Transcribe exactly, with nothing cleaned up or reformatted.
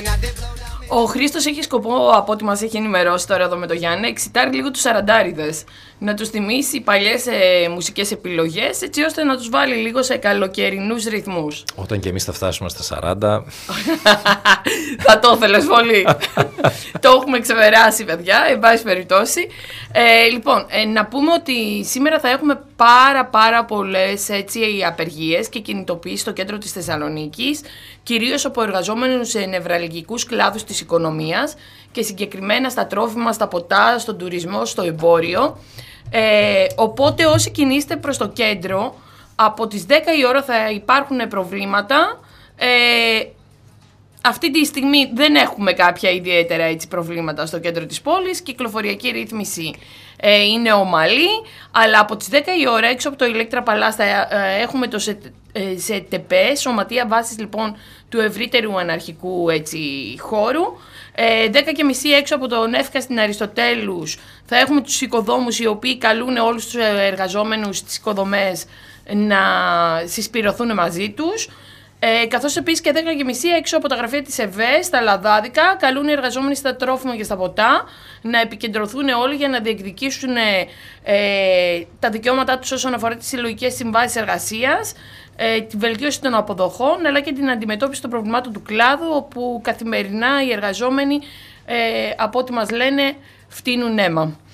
Ο Χρήστος έχει σκοπό, από ό,τι μας έχει ενημερώσει τώρα εδώ με το Γιάννη, να εξητάρει λίγο τους σαραντάριδες. Να τους θυμίσει παλιές ε, μουσικές επιλογές, έτσι ώστε να τους βάλει λίγο σε καλοκαιρινούς ρυθμούς. Όταν και εμείς θα φτάσουμε στα σαράντα. Θα το ήθελες πολύ. Το έχουμε ξεπεράσει, παιδιά, εν πάση περιπτώσει. Ε, λοιπόν, ε, να πούμε ότι σήμερα θα έχουμε πάρα πάρα πολλές έτσι, απεργίες και κινητοποιήσεις στο κέντρο της Θεσσαλονίκης, κυρίως από εργαζόμενους σε νευραλγικούς κλάδους της οικονομίας και συγκεκριμένα στα τρόφιμα, στα ποτά, στον τουρισμό, στο εμπόριο. Ε, οπότε όσοι κινείστε προς το κέντρο, από τις δέκα η ώρα θα υπάρχουν προβλήματα. Ε, αυτή τη στιγμή δεν έχουμε κάποια ιδιαίτερα έτσι, προβλήματα στο κέντρο της πόλης. Κυκλοφοριακή ρύθμιση ε, είναι ομαλή, αλλά από τις δέκα η ώρα έξω από το Ηλέκτρα Παλάς θα ε, έχουμε το σε, ε, σε ΤΕΠΕ, σωματεία βάσης λοιπόν του ευρύτερου αναρχικού έτσι, χώρου. Ε, δέκα και μισή έξω από τον Εύκα στην Αριστοτέλους θα έχουμε τους οικοδόμους οι οποίοι καλούν όλους τους εργαζόμενους στις οικοδομές να συσπηρωθούν μαζί τους. Ε, καθώς επίσης και δέκα και μισή έξω από τα γραφεία της ΕΒΕ στα Λαδάδικα καλούν οι εργαζόμενοι στα τρόφιμα και στα ποτά να επικεντρωθούν όλοι για να διεκδικήσουν ε, τα δικαιώματά τους όσον αφορά τις συλλογικές συμβάσεις εργασίας, ε, τη βελτίωση των αποδοχών αλλά και την αντιμετώπιση των προβλημάτων του κλάδου, όπου καθημερινά οι εργαζόμενοι ε, από ό,τι μας λένε φτύνουν αίμα.